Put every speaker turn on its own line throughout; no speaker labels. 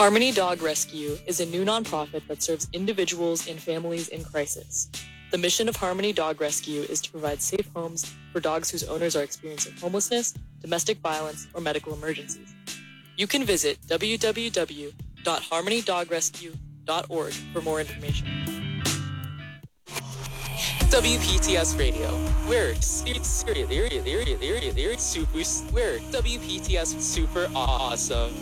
Harmony Dog Rescue is a new nonprofit that serves individuals and families in crisis. The mission of Harmony Dog Rescue is to provide safe homes for dogs whose owners are experiencing homelessness, domestic violence, or medical emergencies. You can visit www.harmonydogrescue.org for more information. WPTS Radio, where WPTS super awesome.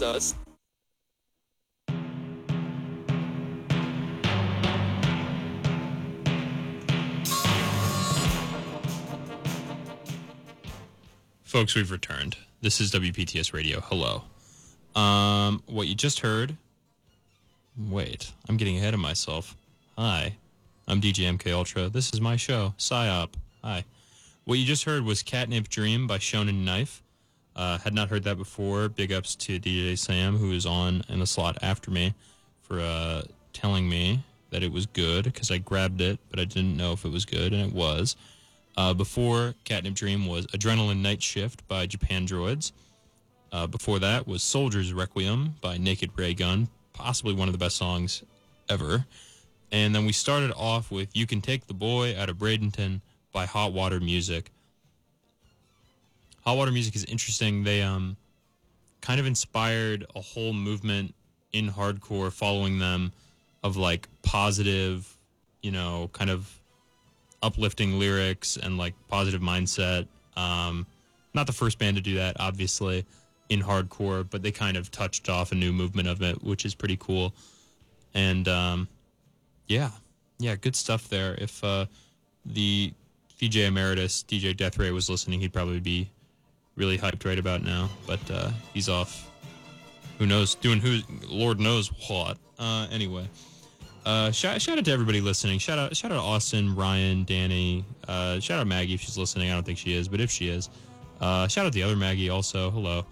Folks, we've returned. This is WPTS Radio. Hello. What you just heard... Wait, I'm getting ahead of myself. Hi, I'm DJ MK Ultra. This is my show, PsyOp. Hi. What you just heard was Catnip Dream by Shonen Knife. Had not heard that before. Big ups to DJ Sam, who is on in the slot after me, for telling me that it was good, because I grabbed it, but I didn't know if it was good, and it was. Before Catnip Dream was Adrenaline Night Shift by Japan Droids. Before that was Soldier's Requiem by Naked Ray Gun, possibly one of the best songs ever. And then we started off with You Can Take the Boy Out of Bradenton by Hot Water Music. Hot Water Music is interesting. They kind of inspired a whole movement in hardcore following them of like positive, kind of uplifting lyrics and like positive mindset. Not the first band to do that, obviously, in hardcore, but they kind of touched off a new movement of it, which is pretty cool. And yeah, good stuff there. If the DJ Emeritus, DJ Death Ray, was listening, he'd probably be really hyped right about now, but he's off. Who knows? Doing Lord knows what. Anyway. Shout out to everybody listening. Shout out to Austin, Ryan, Danny. Shout out Maggie if she's listening. I don't think she is, but if she is, shout out the other Maggie also. Hello.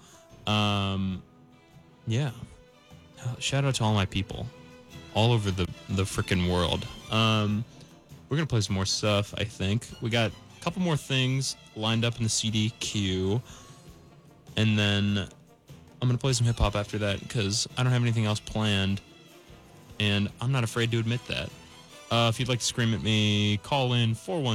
Yeah. Shout out to all my people, all over the frickin' world. We're gonna play some more stuff. I think we got a couple more things lined up in the CD queue, and then I'm gonna play some hip hop after that because I don't have anything else planned. And I'm not afraid to admit that. If you'd like to scream at me, call in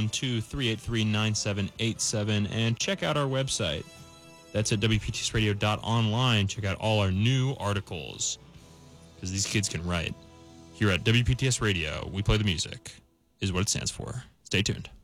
412-383-9787 and check out our website. That's at WPTSradio.online. Check out all our new articles, because these kids can write. Here at WPTS Radio, we play the music, is what it stands for. Stay tuned.